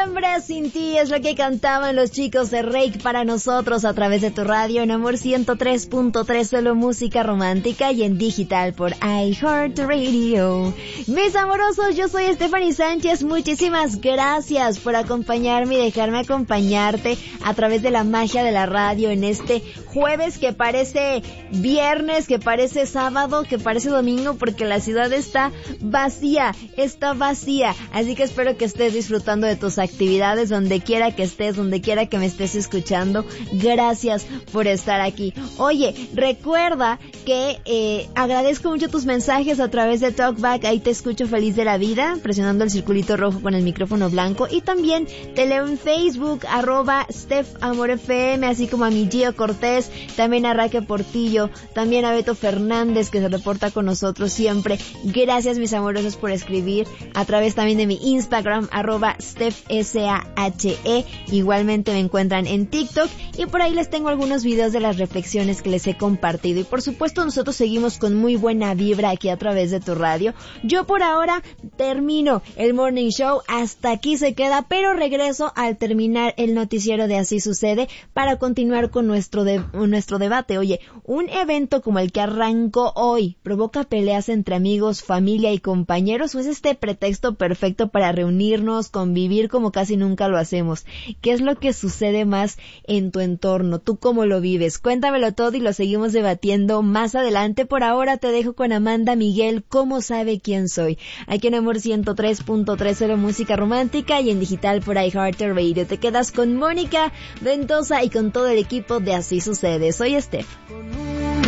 Noviembre sin ti es lo que cantaban los chicos de Rake para nosotros a través de tu radio en Amor 103.3, solo música romántica y en digital por iHeartRadio. Mis amorosos, yo soy Stephanie Sánchez, muchísimas gracias por acompañarme y dejarme acompañarte a través de la magia de la radio en este jueves que parece viernes, que parece sábado, que parece domingo, porque la ciudad está vacía, así que espero que estés disfrutando de tus actividades donde quiera que estés, donde quiera que me estés escuchando. Gracias por estar aquí. Oye, recuerda que agradezco mucho tus mensajes a través de Talkback, ahí te escucho feliz de la vida, presionando el circulito rojo con el micrófono blanco, y también te leo en Facebook, @StephAmorFM, así como a mi Gio Cortés, también a Raque Portillo, también a Beto Fernández, que se reporta con nosotros siempre. Gracias, mis amorosos, por escribir a través también de mi Instagram, @StephSahe. Igualmente me encuentran en TikTok y por ahí les tengo algunos videos de las reflexiones que les he compartido. Y por supuesto nosotros seguimos con muy buena vibra aquí a través de tu radio. Yo por ahora termino el Morning Show, hasta aquí se queda, pero regreso al terminar el noticiero de Así Sucede para continuar con nuestro debate. Oye, un evento como el que arrancó hoy provoca peleas entre amigos, familia y compañeros, o es este pretexto perfecto para reunirnos, convivir como casi nunca lo hacemos. ¿Qué es lo que sucede más en tu entorno? ¿Tú cómo lo vives? Cuéntamelo todo y lo seguimos debatiendo más adelante. Por ahora te dejo con Amanda Miguel, ¿Cómo sabe quién soy? Aquí en Amor 103.3, solo música romántica y en digital por iHeartRadio. Te quedas con Mónica Ventosa y con todo el equipo de Así Sucede. Soy Steph.